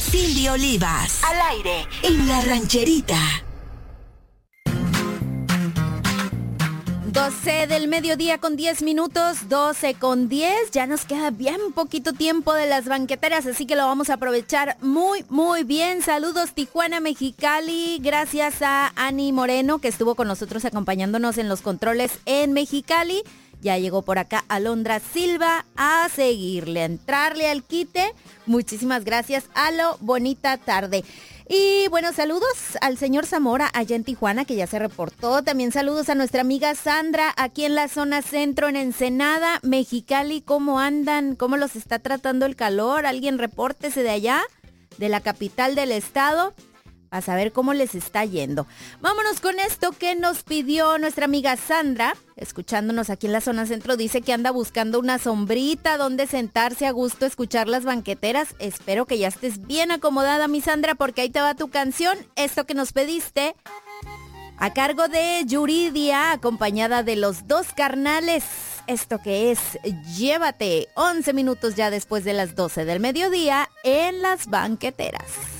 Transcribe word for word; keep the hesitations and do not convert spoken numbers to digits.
Cindy Olivas. Al aire en La Rancherita. doce del mediodía con diez minutos, doce con diez. Ya nos queda bien poquito tiempo de las banqueteras, así que lo vamos a aprovechar muy, muy bien. Saludos Tijuana, Mexicali. Gracias a Ani Moreno, que estuvo con nosotros acompañándonos en los controles en Mexicali. Ya llegó por acá Alondra Silva a seguirle, a entrarle al quite. Muchísimas gracias. A lo bonita tarde. Y bueno, saludos al señor Zamora allá en Tijuana, que ya se reportó. También saludos a nuestra amiga Sandra aquí en la zona centro, en Ensenada, Mexicali. ¿Cómo andan? ¿Cómo los está tratando el calor? Alguien repórtese de allá, de la capital del estado, a saber cómo les está yendo. Vámonos con esto que nos pidió nuestra amiga Sandra, escuchándonos aquí en la zona centro. Dice que anda buscando una sombrita donde sentarse a gusto, escuchar las banqueteras. Espero que ya estés bien acomodada, mi Sandra, porque ahí te va tu canción, esto que nos pediste, a cargo de Yuridia, acompañada de Los Dos Carnales. Esto que es Llévate, once minutos ya después de las doce del mediodía en las banqueteras.